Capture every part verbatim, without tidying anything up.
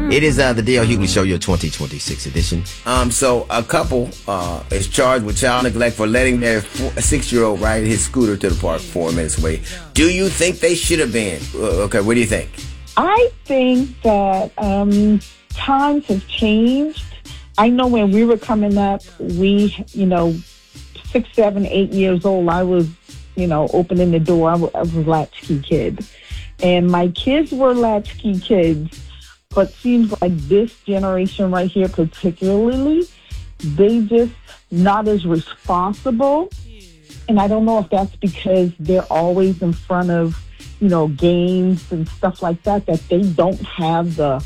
It is uh, the D L Hughley Show, your twenty twenty-six edition. Um, so a couple uh, is charged with child neglect for letting their four, six-year-old ride his scooter to the park four minutes away. Do you think they should have been? Uh, okay, what do you think? I think that um, times have changed. I know when we were coming up, we, you know, six, seven, eight years old, I was, you know, opening the door. I was, I was a latchkey kid. And my kids were latchkey kids. But seems like this generation right here particularly, they just not as responsible. And I don't know if that's because they're always in front of, you know, games and stuff like that, that they don't have the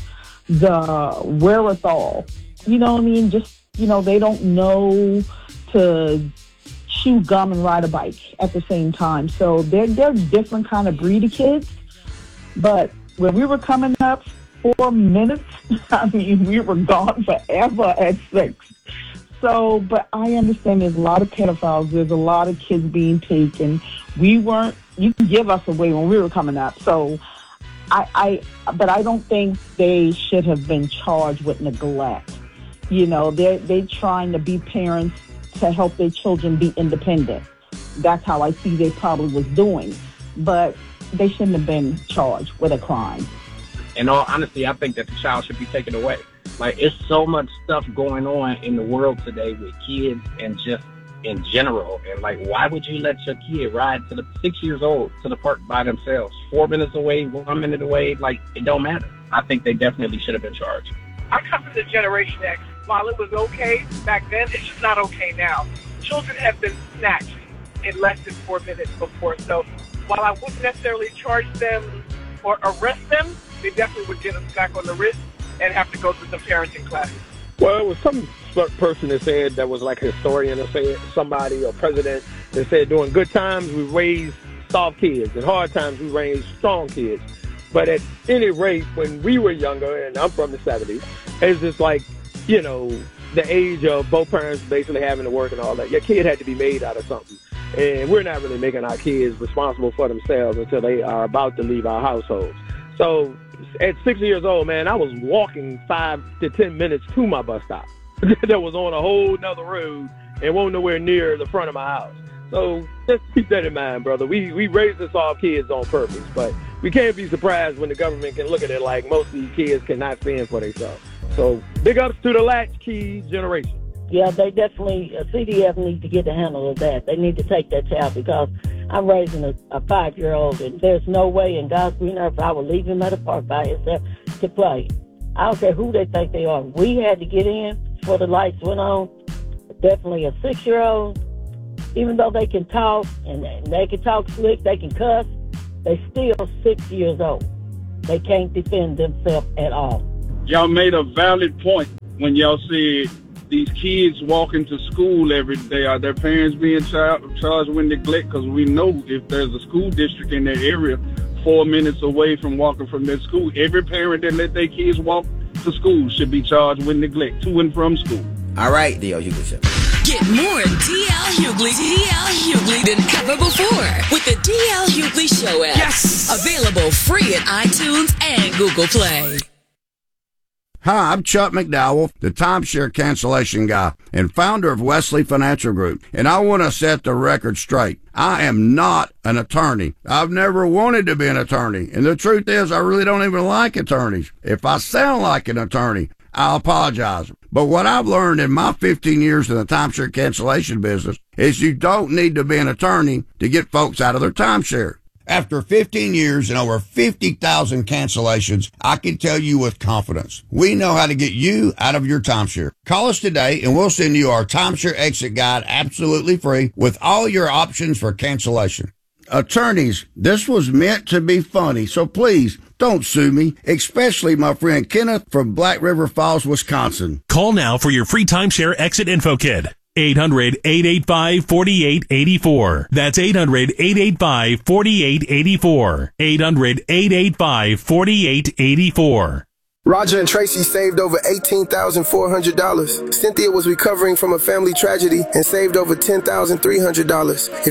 the wherewithal. You know what I mean? Just, you know, they don't know to chew gum and ride a bike at the same time. So they're, they're a different kind of breed of kids. But when we were coming up, four minutes, I mean, we were gone forever at six. So, but I understand there's a lot of pedophiles. There's a lot of kids being taken. We weren't, you can give us away when we were coming up. So, I, I, but I don't think they should have been charged with neglect. You know, they're, they're trying to be parents to help their children be independent. That's how I see they probably was doing. But they shouldn't have been charged with a crime. In all honesty, I think that the child should be taken away. Like, it's so much stuff going on in the world today with kids and just in general. And, like, why would you let your kid ride to the six years old to the park by themselves? Four minutes away, one minute away, like, it don't matter. I think they definitely should have been charged. I come from the Generation X. While it was okay back then, it's just not okay now. Children have been snatched in less than four minutes before. So while I wouldn't necessarily charge them or arrest them, they definitely would get a smack on the wrist and have to go through some parenting classes. Well, it was some person that said, that was like a historian or said, somebody or president that said during good times we raise soft kids and hard times we raise strong kids. But at any rate, when we were younger, and I'm from the seventies, it's just like, you know, the age of both parents basically having to work and all that. Your kid had to be made out of something. And we're not really making our kids responsible for themselves until they are about to leave our households. So at six years old, man, I was walking five to ten minutes to my bus stop that was on a whole nother road and wasn't nowhere near the front of my house. So just keep that in mind, brother. We we raise this off kids on purpose, but we can't be surprised when the government can look at it like most of these kids cannot fend for themselves. So big ups to the latchkey generation. Yeah, they definitely, uh, C D F needs to get the handle of that. They need to take that child because I'm raising a, a five-year-old, and there's no way in God's green earth I would leave him at a park by himself to play. I don't care who they think they are. We had to get in before the lights went on. Definitely a six-year-old, even though they can talk, and they can talk slick, they can cuss, they still six years old. They can't defend themselves at all. Y'all made a valid point when y'all said these kids walking to school every day. Are their parents being char- charged with neglect? Because we know if there's a school district in that area four minutes away from walking from their school, every parent that let their kids walk to school should be charged with neglect to and from school. All right, D L Hughley Show. Get more D L Hughley, D L Hughley than ever before with the D L Hughley Show app. Yes! Available free at iTunes and Google Play. Hi, I'm Chuck McDowell, the timeshare cancellation guy and founder of Wesley Financial Group, and I want to set the record straight. I am not an attorney. I've never wanted to be an attorney, and the truth is I really don't even like attorneys. If I sound like an attorney, I'll apologize. But what I've learned in my fifteen years in the timeshare cancellation business is you don't need to be an attorney to get folks out of their timeshare. After fifteen years and over fifty thousand cancellations, I can tell you with confidence, we know how to get you out of your timeshare. Call us today and we'll send you our timeshare exit guide absolutely free with all your options for cancellation. Attorneys, this was meant to be funny, so please don't sue me, especially my friend Kenneth from Black River Falls, Wisconsin. Call now for your free timeshare exit info kit. eight hundred, eight eight five, four eight eight four. That's eight hundred, eight eight five, four eight eight four. eight hundred, eight eight five, four eight eight four. Roger and Tracy saved over eighteen thousand four hundred dollars. Cynthia was recovering from a family tragedy and saved over ten thousand three hundred dollars. If